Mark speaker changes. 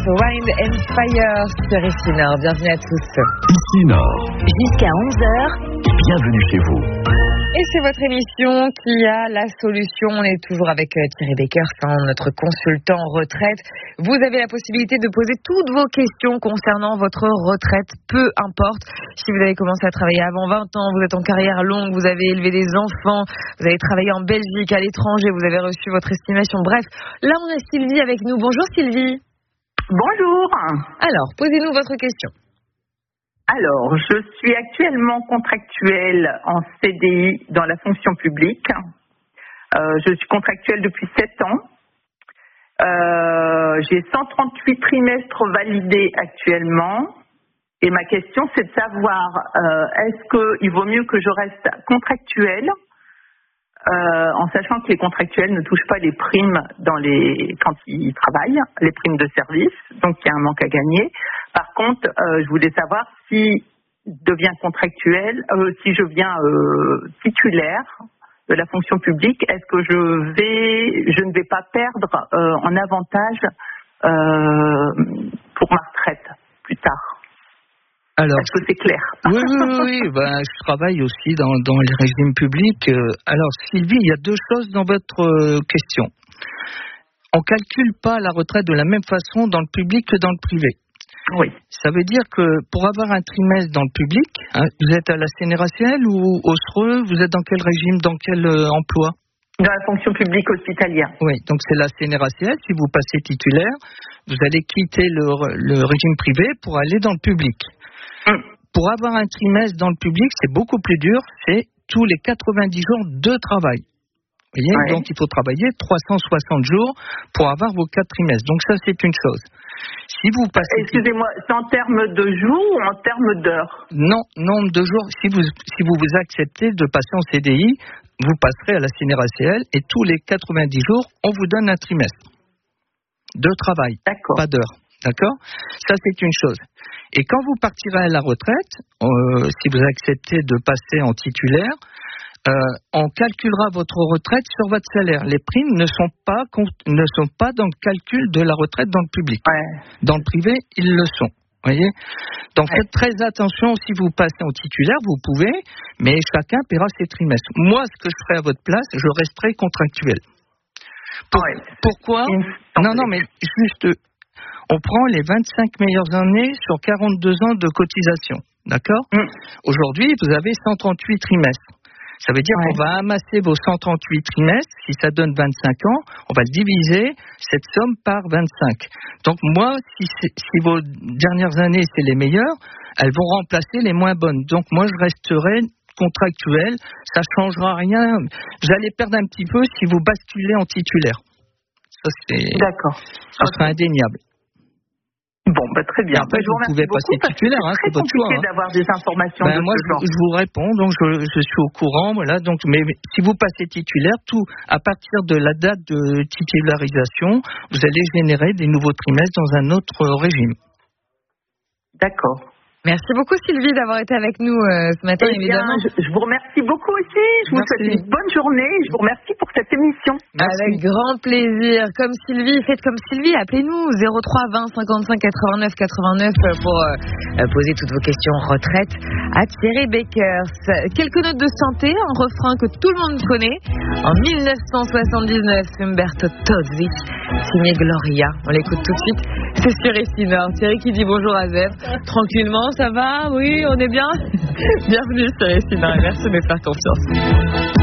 Speaker 1: Wind and Fire sur ici Nord. Bienvenue à tous.
Speaker 2: Ici Nord.
Speaker 1: Jusqu'à 11h.
Speaker 2: Bienvenue chez vous.
Speaker 1: Et c'est votre émission qui a la solution. On est toujours avec Thierry Beckers, notre consultant retraite. Vous avez la possibilité de poser toutes vos questions concernant votre retraite, peu importe. Si vous avez commencé à travailler avant 20 ans, vous êtes en carrière longue, vous avez élevé des enfants, vous avez travaillé en Belgique, à l'étranger, vous avez reçu votre estimation. Bref, là on a Sylvie avec nous. Bonjour Sylvie.
Speaker 3: Bonjour.
Speaker 1: Alors, posez-nous votre question.
Speaker 3: Alors, je suis actuellement contractuelle en CDI dans la fonction publique. Je suis contractuelle depuis 7 ans. J'ai 138 trimestres validés actuellement. Et ma question, c'est de savoir, est-ce qu'il vaut mieux que je reste contractuelle en sachant que les contractuels ne touchent pas les primes quand ils travaillent, les primes de service, donc il y a un manque à gagner. Par contre, je voulais savoir si je deviens titulaire de la fonction publique, est-ce que je ne vais pas perdre en avantage pour ma retraite plus tard?
Speaker 4: Alors,
Speaker 3: est-ce que c'est clair?
Speaker 4: Oui. Je travaille aussi dans les régimes publics. Alors, Sylvie, il y a deux choses dans votre question. On ne calcule pas la retraite de la même façon dans le public que dans le privé.
Speaker 3: Oui.
Speaker 4: Ça veut dire que pour avoir un trimestre dans le public, vous êtes à la CNRACL ou au SRE, vous êtes dans quel régime, dans quel emploi?
Speaker 3: Dans la fonction publique hospitalière.
Speaker 4: Oui, donc c'est la CNRACL. Si vous passez titulaire, vous allez quitter le régime privé pour aller dans le public. Pour avoir un trimestre dans le public, c'est beaucoup plus dur, c'est tous les 90 jours de travail. Vous voyez, ouais. Donc il faut travailler 360 jours pour avoir vos 4 trimestres. Donc ça, c'est une chose. Si vous passez...
Speaker 3: Excusez-moi, c'est en termes de jours ou en termes d'heures?
Speaker 4: Non, nombre de jours. Si vous acceptez de passer en CDI, vous passerez à la CNRACL et tous les 90 jours, on vous donne un trimestre de travail, pas d'heures. D'accord? Ça, c'est une chose. Et quand vous partirez à la retraite, si vous acceptez de passer en titulaire, on calculera votre retraite sur votre salaire. Les primes ne sont pas dans le calcul de la retraite dans le public. Ouais. Dans le privé, ils le sont. Voyez? Donc faites très attention. Si vous passez en titulaire, vous pouvez, mais chacun paiera ses trimestres. Moi, ce que je ferai à votre place, je resterai contractuel. Pourquoi? Non, mais juste... On prend les 25 meilleures années sur 42 ans de cotisation, d'accord? Aujourd'hui, vous avez 138 trimestres. Ça veut dire qu'on va amasser vos 138 trimestres, si ça donne 25 ans, on va diviser cette somme par 25. Donc moi, si vos dernières années, c'est les meilleures, elles vont remplacer les moins bonnes. Donc moi, je resterai contractuel, ça ne changera rien. Vous allez perdre un petit peu si vous basculez en titulaire. Ça, ça sera indéniable.
Speaker 3: Bon, très bien.
Speaker 4: Après, vous pouvez passer titulaire, c'est votre choix.
Speaker 3: C'est compliqué d'avoir des informations de
Speaker 4: moi,
Speaker 3: ce genre.
Speaker 4: Je vous réponds, donc je suis au courant, voilà. Donc, mais si vous passez titulaire, à partir de la date de titularisation, vous allez générer des nouveaux trimestres dans un autre régime.
Speaker 3: D'accord.
Speaker 1: Merci beaucoup Sylvie d'avoir été avec nous ce matin, évidemment.
Speaker 3: Je vous remercie beaucoup aussi. Je vous souhaite une bonne journée. Je vous remercie pour cette émission.
Speaker 1: Merci. Avec grand plaisir. Comme Sylvie, faites comme Sylvie. Appelez-nous 03 20 55 89 89 pour poser toutes vos questions retraite à Thierry Beckers. Quelques notes de santé, un refrain que tout le monde connaît. En 1979, Umberto Tozzi, signé Gloria. On l'écoute tout de suite. C'est sur ici Nord. Thierry qui dit bonjour à Zef. Tranquillement. Ça va? Oui, on est bien. Bienvenue sur ici Nord et merci de me faire confiance.